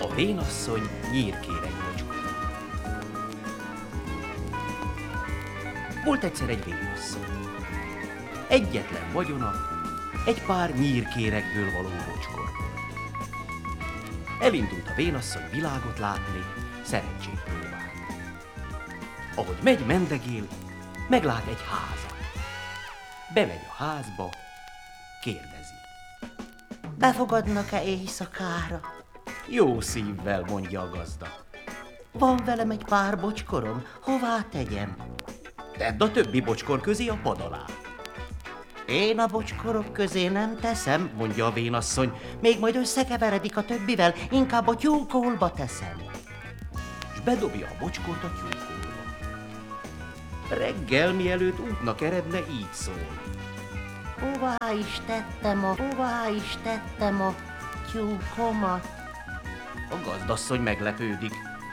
A vénasszony nyírkéreg bocskora. Volt egyszer egy vénasszony. Egyetlen vagyona egy pár nyírkéregből való bocskor. Elindult a vénasszony világot látni, szerencsét próbálni. Ahogy megy, mendegél, meglát egy házat. Bemegy a házba, kérdezi. Befogadnak-e éjszakára? Jó szívvel, mondja a gazda. Van velem egy pár bocskorom, hová tegyem? Tedd a többi bocskor közé a pad alá. Én a bocskorok közé nem teszem, mondja a vénasszony, még majd összekeveredik a többivel, inkább a tyúkolba teszem. És bedobja a bocskort a tyúkolba. Reggel, mielőtt útnak eredne, így szól. Hová is tettem a tyúkomat? A gazdasszony meglepődik.